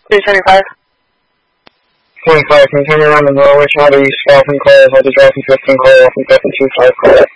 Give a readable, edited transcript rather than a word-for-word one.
375. 25, can you turn me around the Norwich, how do you stop and call, hold the drop and 15 call, off and 725 call.